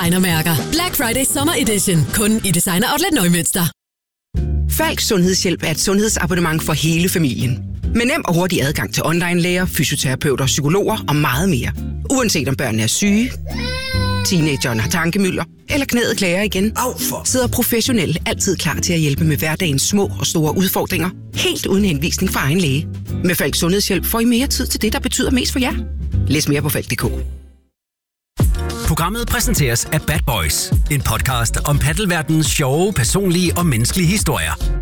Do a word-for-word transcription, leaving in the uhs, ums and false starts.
Designermærker. Black Friday Summer Edition. Kun i Designer Outlet Neumünster. Falk Sundhedshjælp er et sundhedsabonnement for hele familien. Med nem og hurtig adgang til online-læger, fysioterapeuter, psykologer og meget mere. Uanset om børnene er syge, teenageren har tankemylder eller knæet klager igen, Au for. sidder professionelle altid klar til at hjælpe med hverdagens små og store udfordringer. Helt uden henvisning fra egen læge. Med Falk Sundhedshjælp får I mere tid til det, der betyder mest for jer. Læs mere på falk punktum d k. Programmet præsenteres af Bad Boys, en podcast om paddelverdenens sjove, personlige og menneskelige historier.